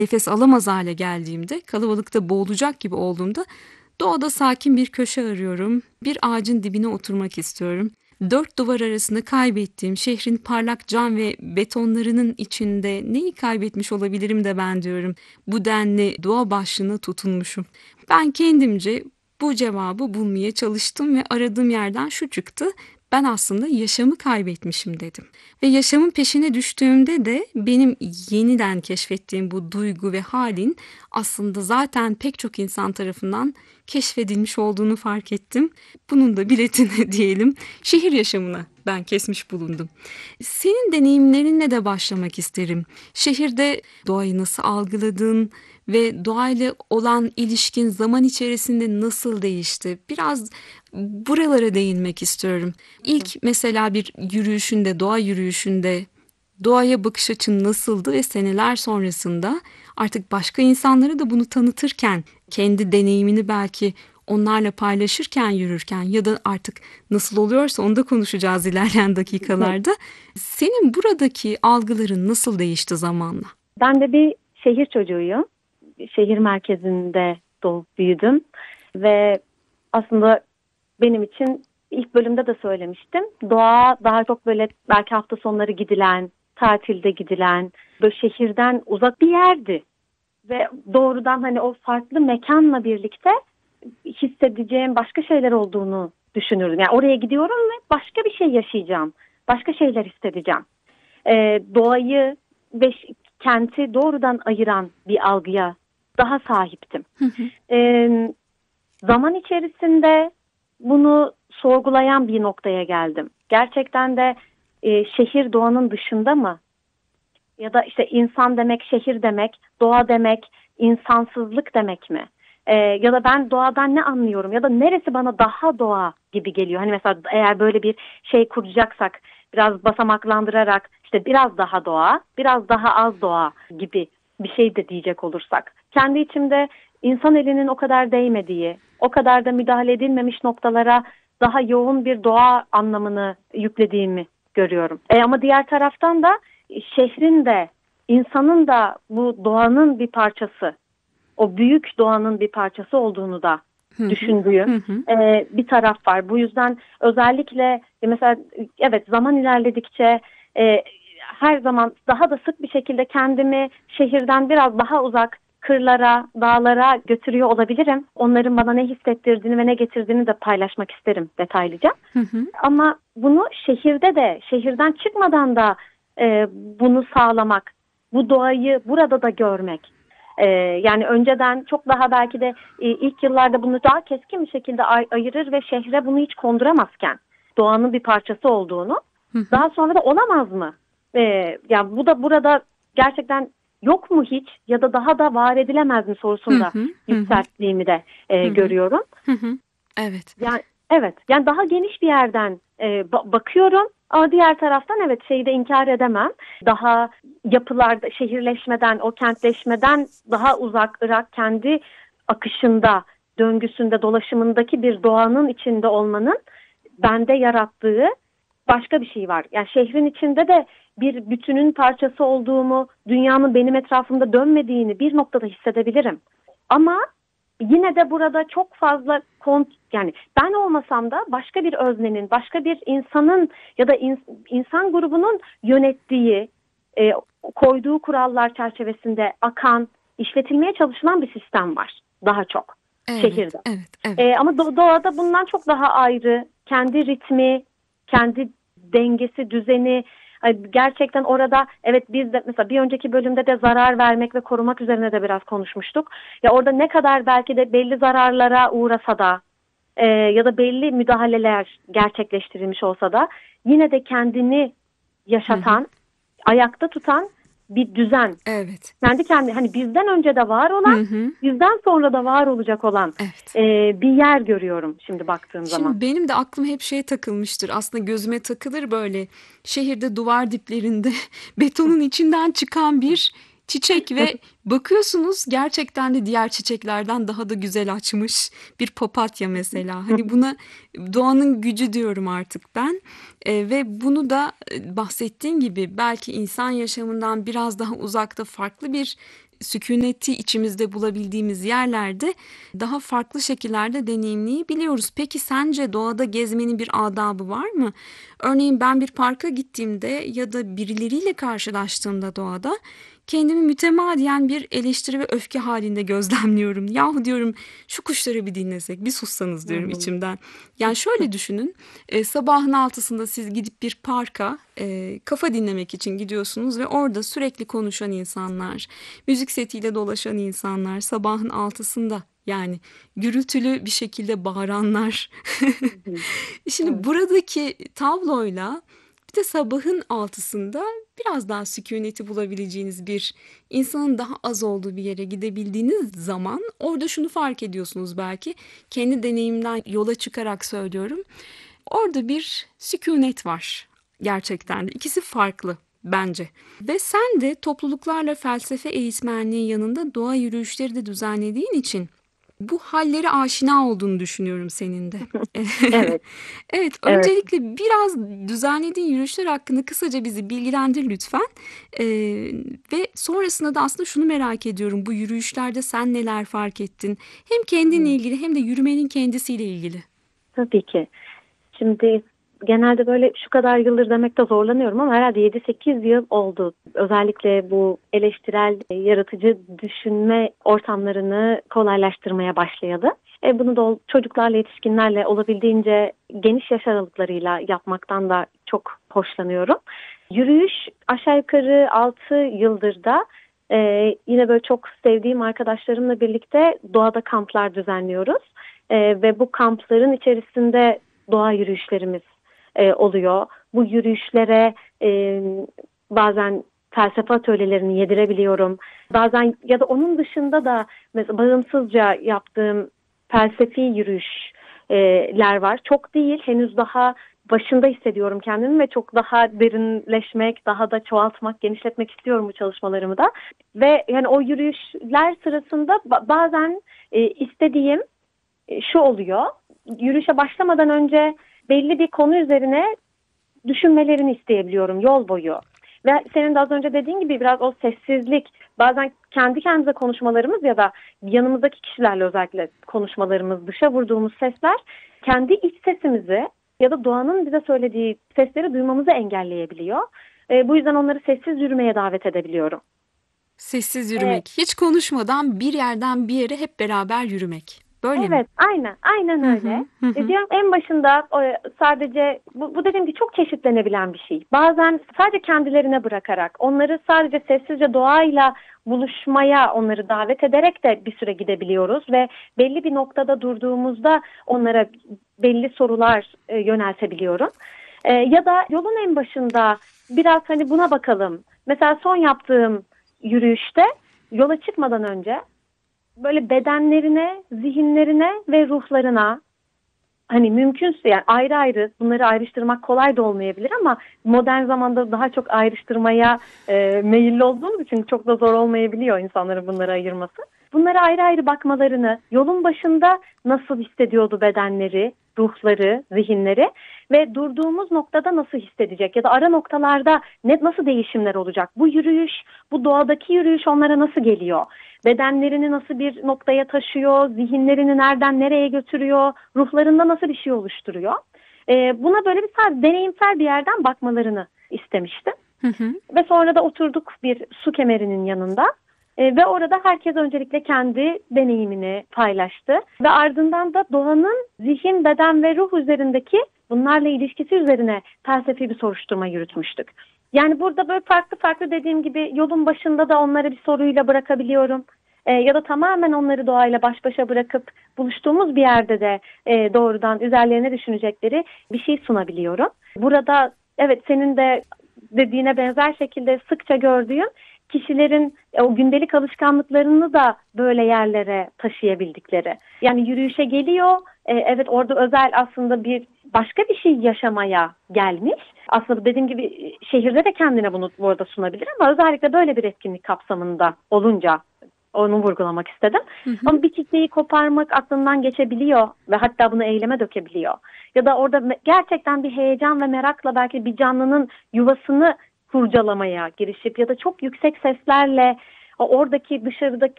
nefes alamaz hale geldiğimde, kalabalıkta boğulacak gibi olduğumda doğada sakin bir köşe arıyorum. Bir ağacın dibine oturmak istiyorum. Dört duvar arasında kaybettiğim şehrin parlak cam ve betonlarının içinde neyi kaybetmiş olabilirim de ben diyorum. Bu denli doğa başlığına tutunmuşum. Ben kendimce bu cevabı bulmaya çalıştım ve aradığım yerden şu çıktı. Ben aslında yaşamı kaybetmişim dedim. Ve yaşamın peşine düştüğümde de benim yeniden keşfettiğim bu duygu ve halin aslında zaten pek çok insan tarafından keşfedilmiş olduğunu fark ettim. Bunun da biletini diyelim şehir yaşamına ben kesmiş bulundum. Senin deneyimlerinle de başlamak isterim. Şehirde doğayı nasıl algıladın ve doğayla olan ilişkin zaman içerisinde nasıl değişti? Biraz buralara değinmek istiyorum. İlk mesela bir yürüyüşünde, doğa yürüyüşünde doğaya bakış açın nasıldı ve seneler sonrasında artık başka insanlara da bunu tanıtırken, kendi deneyimini belki onlarla paylaşırken, yürürken ya da artık nasıl oluyorsa onu da konuşacağız ilerleyen dakikalarda. Senin buradaki algıların nasıl değişti zamanla? Ben de bir şehir çocuğuyum. Şehir merkezinde doğup büyüdüm ve aslında benim için ilk bölümde de söylemiştim. Doğa daha çok böyle belki hafta sonları gidilen, tatilde gidilen, böyle şehirden uzak bir yerdi. Ve doğrudan hani o farklı mekanla birlikte hissedeceğim başka şeyler olduğunu düşünürdüm. Yani oraya gidiyorum ve başka bir şey yaşayacağım. Başka şeyler hissedeceğim. Doğayı ve kenti doğrudan ayıran bir algıya daha sahiptim. Zaman içerisinde bunu sorgulayan bir noktaya geldim. Gerçekten de şehir doğanın dışında mı? Ya da işte insan demek, şehir demek, doğa demek, insansızlık demek mi? Ya da ben doğadan ne anlıyorum? Ya da neresi bana daha doğa gibi geliyor? Hani mesela eğer böyle bir şey kuracaksak, biraz basamaklandırarak işte biraz daha doğa, biraz daha az doğa gibi bir şey de diyecek olursak. Kendi içimde insan elinin o kadar değmediği, o kadar da müdahale edilmemiş noktalara daha yoğun bir doğa anlamını yüklediğimi görüyorum. Ama diğer taraftan da şehrin de insanın da bu doğanın bir parçası, o büyük doğanın bir parçası olduğunu da düşündüğüm bir taraf var. Bu yüzden özellikle mesela evet zaman ilerledikçe her zaman daha da sık bir şekilde kendimi şehirden biraz daha uzak kırlara, dağlara götürüyor olabilirim. Onların bana ne hissettirdiğini ve ne getirdiğini de paylaşmak isterim detaylıca. Ama bunu şehirde de, şehirden çıkmadan da bunu sağlamak, bu doğayı burada da görmek. Yani önceden çok daha belki de ilk yıllarda bunu daha keskin bir şekilde ayırır ve şehre bunu hiç konduramazken doğanın bir parçası olduğunu daha sonra da olamaz mı? Yani bu da burada gerçekten yok mu hiç ya da daha da var edilemez mi sorusunda yükselttiğimi de görüyorum. Evet. Yani evet, yani daha geniş bir yerden bakıyorum ama diğer taraftan evet şeyi de inkar edemem. Daha yapılarda şehirleşmeden, o kentleşmeden daha uzak Irak kendi akışında, döngüsünde, dolaşımındaki bir doğanın içinde olmanın bende yarattığı başka bir şey var. Yani şehrin içinde de bir bütünün parçası olduğumu, dünyanın benim etrafımda dönmediğini bir noktada hissedebilirim. Ama yine de burada çok fazla yani ben olmasam da başka bir öznenin, başka bir insanın ya da insan grubunun yönettiği, koyduğu kurallar çerçevesinde akan, işletilmeye çalışılan bir sistem var daha çok Evet, şehirde. evet, evet. Ama doğada bundan çok daha ayrı, kendi ritmi, kendi dengesi, düzeni. Gerçekten orada evet biz de mesela bir önceki bölümde de zarar vermek ve korumak üzerine de biraz konuşmuştuk. Ya orada ne kadar belki de belli zararlara uğrasa da ya da belli müdahaleler gerçekleştirilmiş olsa da yine de kendini yaşatan, ayakta tutan bir düzen. Evet. Kendi hani bizden önce de var olan, bizden sonra da var olacak olan Evet. bir yer görüyorum şimdi baktığım zaman. Şimdi benim de aklım hep şeye takılmıştır. Aslında gözüme takılır böyle şehirde duvar diplerinde betonun içinden çıkan bir çiçek ve bakıyorsunuz gerçekten de diğer çiçeklerden daha da güzel açmış bir papatya mesela. Hani buna doğanın gücü diyorum artık ben. Ve bunu da bahsettiğin gibi belki insan yaşamından biraz daha uzakta farklı bir sükuneti içimizde bulabildiğimiz yerlerde daha farklı şekillerde deneyimleyebiliyoruz. Peki sence doğada gezmenin bir adabı var mı? Örneğin ben bir parka gittiğimde ya da birileriyle karşılaştığımda doğada kendimi mütemadiyen bir eleştiri ve öfke halinde gözlemliyorum. Yahu diyorum, şu kuşları bir dinlesek, bir sussanız Hı diyorum hı. içimden. Yani şöyle düşünün, sabahın altısında siz gidip bir parka kafa dinlemek için gidiyorsunuz ve orada sürekli konuşan insanlar, müzik setiyle dolaşan insanlar, sabahın altısında yani gürültülü bir şekilde bağıranlar. Hı hı. Şimdi Evet. buradaki tabloyla bir de sabahın altısında biraz daha sükuneti bulabileceğiniz bir insanın daha az olduğu bir yere gidebildiğiniz zaman orada şunu fark ediyorsunuz belki. Kendi deneyimden yola çıkarak söylüyorum. Orada bir sükunet var gerçekten de. İkisi farklı bence. Ve sen de topluluklarla felsefe eğitmenliği yanında doğa yürüyüşleri de düzenlediğin için bu hallere aşina olduğunu düşünüyorum senin de. Evet, Evet, evet. öncelikle biraz düzenlediğin yürüyüşler hakkında kısaca bizi bilgilendir lütfen. Ee, Ve sonrasında da aslında şunu merak ediyorum. Bu yürüyüşlerde sen neler fark ettin? Hem kendinle Hı. ilgili hem de yürümenin kendisiyle ilgili. Tabii ki. Şimdi genelde böyle şu kadar yıldır demekte zorlanıyorum ama herhalde 7-8 yıl oldu. Özellikle bu eleştirel, yaratıcı düşünme ortamlarını kolaylaştırmaya başlayalı. Bunu da çocuklarla, yetişkinlerle olabildiğince geniş yaş aralıklarıyla yapmaktan da çok hoşlanıyorum. Yürüyüş aşağı yukarı 6 yıldır da yine böyle çok sevdiğim arkadaşlarımla birlikte doğada kamplar düzenliyoruz. Ve bu kampların içerisinde doğa yürüyüşlerimiz oluyor. Bu yürüyüşlere bazen felsefe atölyelerini yedirebiliyorum. Bazen ya da onun dışında da mesela bağımsızca yaptığım felsefi yürüyüşler var. Çok değil, henüz daha başında hissediyorum kendimi ve çok daha derinleşmek, daha da çoğaltmak, genişletmek istiyorum bu çalışmalarımı da. Ve yani o yürüyüşler sırasında bazen istediğim şu oluyor. Yürüyüşe başlamadan önce belli bir konu üzerine düşünmelerini isteyebiliyorum yol boyu. Ve senin de az önce dediğin gibi biraz o sessizlik, bazen kendi kendimize konuşmalarımız ya da yanımızdaki kişilerle özellikle konuşmalarımız, dışa vurduğumuz sesler kendi iç sesimizi ya da doğanın bize söylediği sesleri duymamızı engelleyebiliyor. Bu yüzden onları sessiz yürümeye davet edebiliyorum. Sessiz E, yürümek, hiç konuşmadan bir yerden bir yere hep beraber yürümek. Böyle mi? Evet, aynen Hı öyle. hı, hı hı. Diyorum en başında sadece bu dediğim gibi çok çeşitlenebilen bir şey. Bazen sadece kendilerine bırakarak, onları sadece sessizce doğayla buluşmaya onları davet ederek de bir süre gidebiliyoruz ve belli bir noktada durduğumuzda onlara belli sorular yöneltebiliyorum. Ya da yolun en başında biraz hani buna bakalım. Mesela son yaptığım yürüyüşte yola çıkmadan önce böyle bedenlerine, zihinlerine ve ruhlarına hani mümkünse yani ayrı ayrı bunları ayrıştırmak kolay da olmayabilir ama modern zamanda daha çok ayrıştırmaya meyilli olduğumuz için çok da zor olmayabiliyor insanların bunları ayırması. Bunlara ayrı ayrı bakmalarını, yolun başında nasıl hissediyordu bedenleri, ruhları, zihinleri ve durduğumuz noktada nasıl hissedecek ya da ara noktalarda nasıl değişimler olacak? Bu yürüyüş, bu doğadaki yürüyüş onlara nasıl geliyor? Bedenlerini nasıl bir noktaya taşıyor, zihinlerini nereden nereye götürüyor, ruhlarında nasıl bir şey oluşturuyor? Buna böyle bir sadece deneyimsel bir yerden bakmalarını istemiştim. Hı hı. Ve sonra da oturduk bir su kemerinin yanında. Ve orada herkes öncelikle kendi deneyimini paylaştı. Ve ardından da doğanın zihin, beden ve ruh üzerindeki bunlarla ilişkisi üzerine felsefi bir soruşturma yürütmüştük. Yani burada böyle farklı farklı dediğim gibi yolun başında da onları bir soruyla bırakabiliyorum. Ya da tamamen onları doğayla baş başa bırakıp buluştuğumuz bir yerde de doğrudan üzerlerine düşünecekleri bir şey sunabiliyorum. Burada evet senin de dediğine benzer şekilde sıkça gördüğüm kişilerin o gündelik alışkanlıklarını da böyle yerlere taşıyabildikleri. Yani yürüyüşe geliyor, evet orada özel aslında bir başka bir şey yaşamaya gelmiş. Aslında dediğim gibi şehirde de kendine bunu bu arada sunabilir ama özellikle böyle bir etkinlik kapsamında olunca onu vurgulamak istedim. Hı hı. Ama bir çiçeği koparmak aklından geçebiliyor ve hatta bunu eyleme dökebiliyor. Ya da orada gerçekten bir heyecan ve merakla belki bir canlının yuvasını kurcalamaya girişip ya da çok yüksek seslerle oradaki dışarıdaki